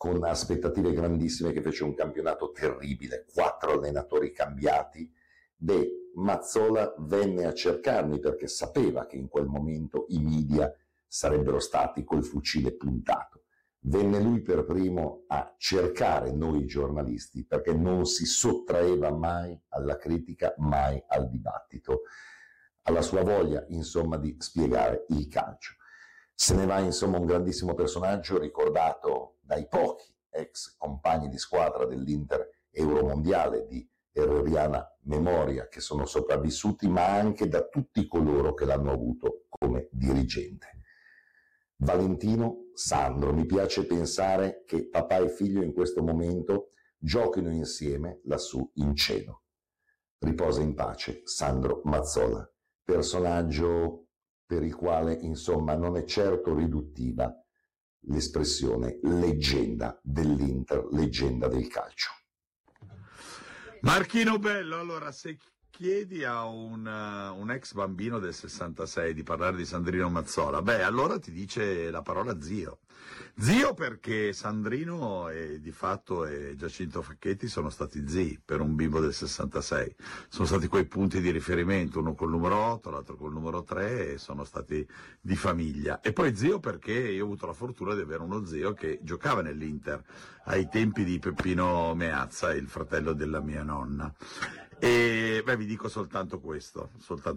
con aspettative grandissime, che fece un campionato terribile, 4 allenatori cambiati. Mazzola venne a cercarmi perché sapeva che in quel momento i media sarebbero stati col fucile puntato. Venne lui per primo a cercare noi giornalisti, perché non si sottraeva mai alla critica, mai al dibattito, alla sua voglia, insomma, di spiegare il calcio. Se ne va, insomma, un grandissimo personaggio ricordato dai pochi ex compagni di squadra dell'Inter Euromondiale di herreriana memoria che sono sopravvissuti, ma anche da tutti coloro che l'hanno avuto come dirigente. Valentino, Sandro, mi piace pensare che papà e figlio in questo momento giochino insieme lassù in cielo. Riposa in pace Sandro Mazzola, personaggio per il quale, insomma, non è certo riduttiva l'espressione leggenda dell'Inter, leggenda del calcio. Marchino Bello, allora, se chiedi a un ex bambino del 66 di parlare di Sandrino Mazzola, allora ti dice la parola zio. Zio perché Sandrino e di fatto e Giacinto Facchetti sono stati zii per un bimbo del 66. Sono stati quei punti di riferimento, uno col numero 8, l'altro col numero 3, e sono stati di famiglia. E poi zio perché io ho avuto la fortuna di avere uno zio che giocava nell'Inter ai tempi di Peppino Meazza, il fratello della mia nonna. E vi dico soltanto questo,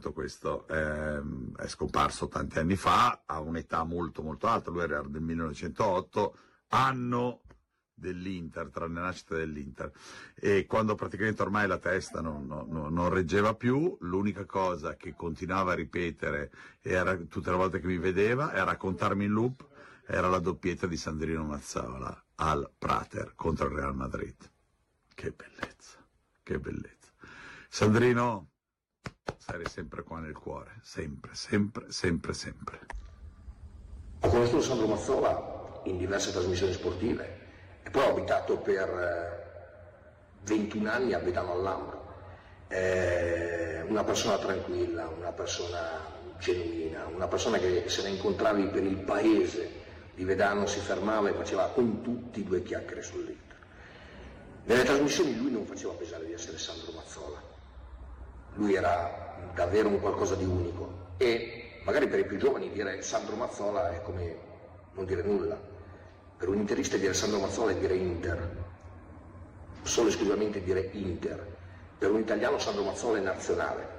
è scomparso tanti anni fa, a un'età molto molto alta, lui era del 1908, anno dell'Inter, tra le nascite dell'Inter, e quando praticamente ormai la testa non reggeva più, l'unica cosa che continuava a ripetere era, tutte le volte che mi vedeva, e a raccontarmi in loop, era la doppietta di Sandrino Mazzola al Prater contro il Real Madrid. Che bellezza, che bellezza. Sandrino, sarai sempre qua nel cuore, sempre, sempre, sempre, sempre. Ho conosciuto Sandro Mazzola in diverse trasmissioni sportive e poi ho abitato per 21 anni a Vedano al Lambro. Una persona tranquilla, una persona genuina, una persona che se ne incontravi per il paese di Vedano si fermava e faceva con tutti 2 chiacchiere sull'Inter. Nelle trasmissioni lui non faceva pesare di essere Sandro Mazzola. Lui era davvero un qualcosa di unico e magari per i più giovani dire Sandro Mazzola è come non dire nulla. Per un interista dire Sandro Mazzola è dire Inter, solo esclusivamente dire Inter. Per un italiano Sandro Mazzola è nazionale.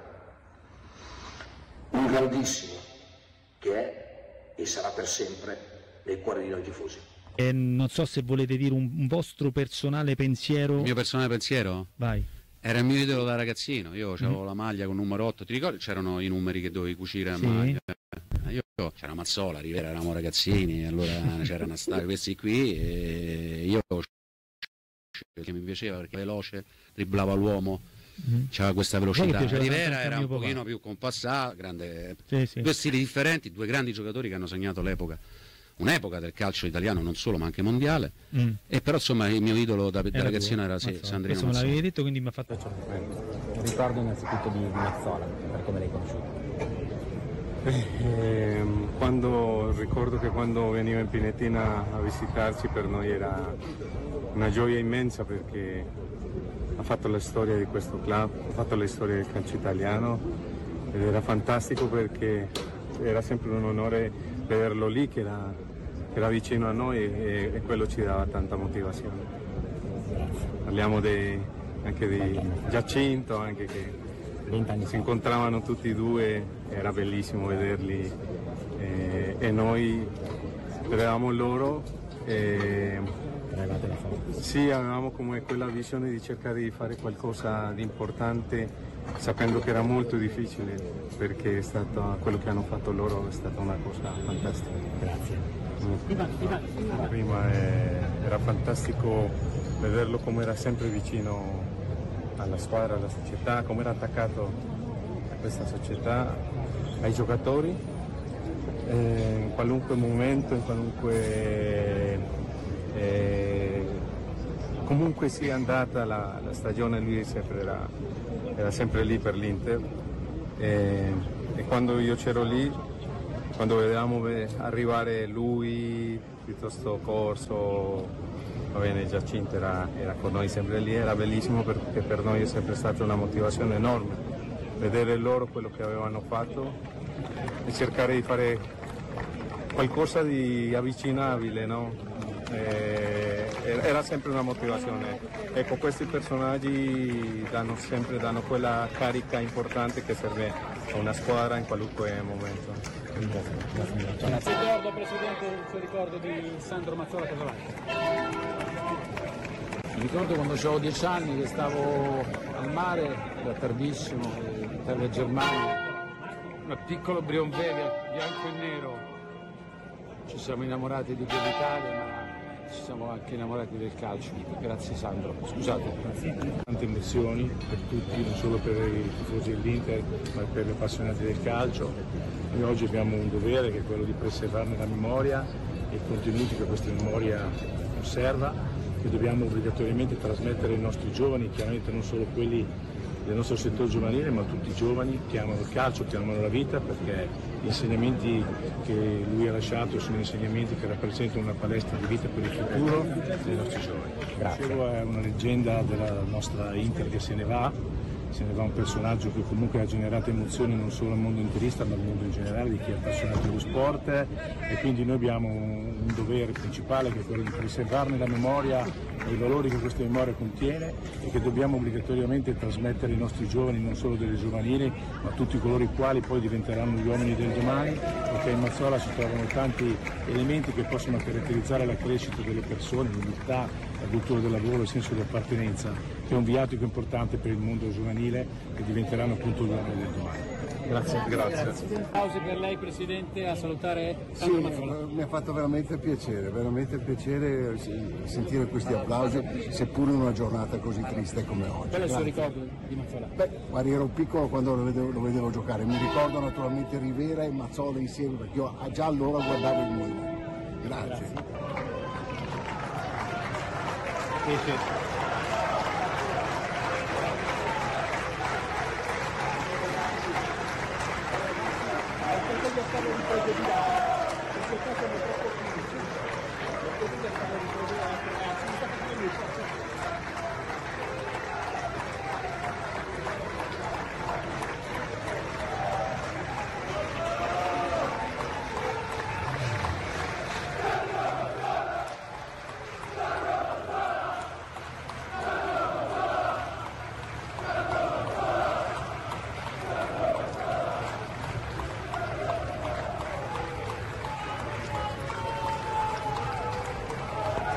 Un grandissimo che è e sarà per sempre nel cuore di noi tifosi. E non so se volete dire un vostro personale pensiero. Il mio personale pensiero? Vai. Era il mio idolo da ragazzino, io avevo la maglia con numero 8, ti ricordi? C'erano i numeri che dovevi cucire a maglia. C'era Mazzola, Rivera, eravamo ragazzini, allora c'erano stati questi qui e io che mi piaceva perché veloce, dribblava l'uomo, c'aveva questa velocità. Rivera era un pochino più compassato, grande. Due stili differenti, 2 grandi giocatori che hanno segnato un'epoca del calcio italiano, non solo ma anche mondiale, e però insomma il mio idolo da ragazzino era Sandrino Mazzola. Me l'avevi detto, quindi mi ha fatto ricordo innanzitutto di Mazzola, per come l'hai conosciuto. Ricordo che quando veniva in Pinetina a visitarci per noi era una gioia immensa perché ha fatto la storia di questo club, ha fatto la storia del calcio italiano ed era fantastico perché era sempre un onore vederlo lì che era vicino a noi e quello ci dava tanta motivazione. Parliamo anche di Giacinto, anche che si incontravano tutti e 2, era bellissimo vederli e noi vedevamo loro e sì, avevamo come quella visione di cercare di fare qualcosa di importante sapendo che era molto difficile perché quello che hanno fatto loro è stata una cosa fantastica. Grazie. Prima era fantastico vederlo come era sempre vicino alla squadra, alla società, come era attaccato a questa società, ai giocatori, in qualunque momento, in qualunque comunque sia andata la stagione, lui era sempre lì per l'Inter e quando io c'ero lì, quando vedevamo arrivare lui piuttosto Corso va bene, Giacinto era con noi sempre lì, era bellissimo perché per noi è sempre stata una motivazione enorme vedere loro quello che avevano fatto e cercare di fare qualcosa di avvicinabile, no? Era sempre una motivazione. Ecco, questi personaggi danno quella carica importante che serve a una squadra in qualunque momento. Grazie. Ricordo, Presidente, il suo ricordo di Sandro Mazzola Casolari. Mi ricordo quando avevo 10 anni che stavo al mare, era tardissimo, Italia e Germania, un piccolo Brionvega, bianco e nero. Ci siamo innamorati di quell'Italia, ma ci siamo anche innamorati del calcio. Grazie Sandro, scusate. Tante emozioni per tutti, non solo per i tifosi dell'Inter, ma per gli appassionati del calcio. Noi oggi abbiamo un dovere che è quello di preservarne la memoria e i contenuti che questa memoria conserva, che dobbiamo obbligatoriamente trasmettere ai nostri giovani, chiaramente non solo quelli del nostro settore giovanile, ma tutti i giovani che amano il calcio, che amano la vita, perché gli insegnamenti che lui ha lasciato sono insegnamenti che rappresentano una palestra di vita per il futuro dei nostri giovani. Grazie. È una leggenda della nostra Inter che se ne va un personaggio che comunque ha generato emozioni non solo al mondo interista ma al mondo in generale, di chi è appassionato dello sport, e quindi noi abbiamo un dovere principale che è quello di preservarne la memoria e i valori che questa memoria contiene e che dobbiamo obbligatoriamente trasmettere ai nostri giovani, non solo delle giovanili ma tutti coloro i quali poi diventeranno gli uomini del domani, perché in Mazzola si trovano tanti elementi che possono caratterizzare la crescita delle persone, l'umiltà, la cultura del lavoro, il senso di appartenenza, che è un viatico importante per il mondo giovanile e diventeranno appunto gli uomini del domani. Grazie. Applausi per lei, Presidente, a salutare Sandro Mazzola. Mi ha fatto veramente piacere sentire questi applausi, seppure in una giornata così triste come oggi. Qual è il suo ricordo di Mazzola? Guarda, ero piccolo quando lo vedevo giocare, mi ricordo naturalmente Rivera e Mazzola insieme, perché io già allora guardavo il Milan. Grazie. Grazie.